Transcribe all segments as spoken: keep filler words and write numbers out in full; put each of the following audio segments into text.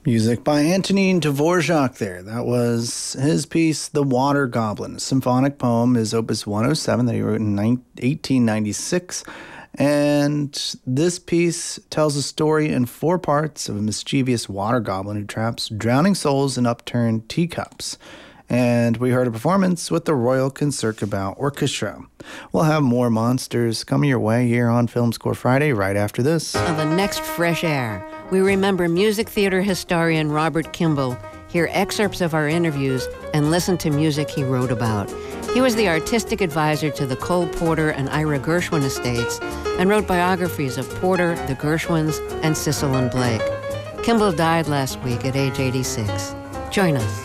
Music by Antonin Dvorak there. That was his piece, The Water Goblin. A symphonic poem is Opus one oh seven that he wrote in eighteen ninety-six. And this piece tells a story in four parts of a mischievous water goblin who traps drowning souls in upturned teacups. And we heard a performance with the Royal Concertgebouw Orchestra. We'll have more monsters coming your way here on Film Score Friday right after this. On the next Fresh Air, we remember music theater historian Robert Kimball, hear excerpts of our interviews, and listen to music he wrote about. He was the artistic advisor to the Cole Porter and Ira Gershwin estates and wrote biographies of Porter, the Gershwins, and Cecil and Blake. Kimball died last week at age eighty-six. Join us.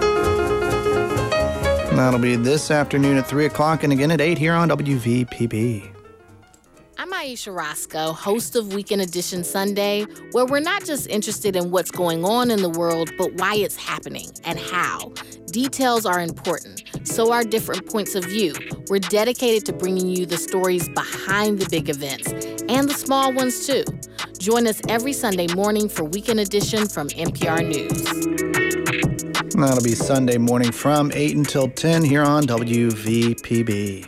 That'll be this afternoon at three o'clock and again at eight here on W V P B. I'm Aisha Roscoe, host of Weekend Edition Sunday, where we're not just interested in what's going on in the world, but why it's happening and how. Details are important, so are different points of view. We're dedicated to bringing you the stories behind the big events, and the small ones too. Join us every Sunday morning for Weekend Edition from N P R News. That'll be Sunday morning from eight until ten here on W V P B.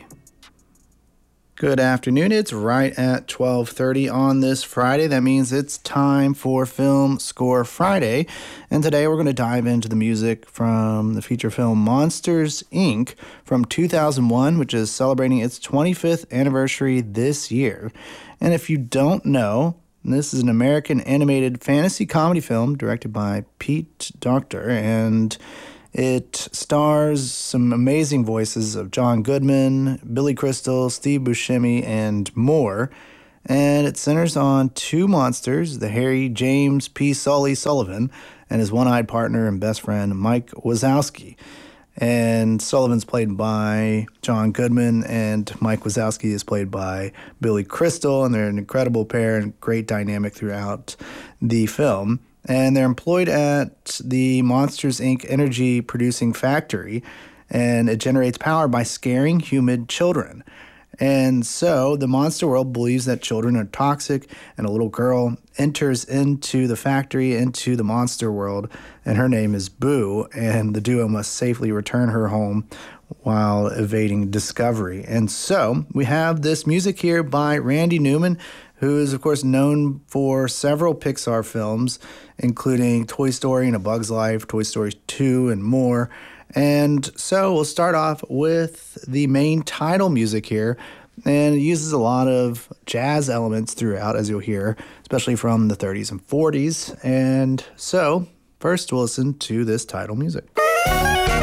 Good afternoon. It's right at twelve thirty on this Friday. That means it's time for Film Score Friday. And today we're going to dive into the music from the feature film Monsters, Incorporated from two thousand one, which is celebrating its twenty-fifth anniversary this year. And if you don't know, this is an American animated fantasy comedy film directed by Pete Docter, and it stars some amazing voices of John Goodman, Billy Crystal, Steve Buscemi, and more. And it centers on two monsters, the hairy James P. Sully Sullivan and his one-eyed partner and best friend, Mike Wazowski. And Sullivan's played by John Goodman, and Mike Wazowski is played by Billy Crystal, and they're an incredible pair and great dynamic throughout the film. And they're employed at the Monsters, Incorporated energy producing factory, and it generates power by scaring humid children. And so the monster world believes that children are toxic, and a little girl enters into the factory, into the monster world, and her name is Boo, and the duo must safely return her home while evading discovery. And so we have this music here by Randy Newman, who is, of course, known for several Pixar films, including Toy Story and A Bug's Life, Toy Story two, and more. And so we'll start off with the main title music here, and it uses a lot of jazz elements throughout, as you'll hear, especially from the thirties and forties. And so first we'll listen to this title music.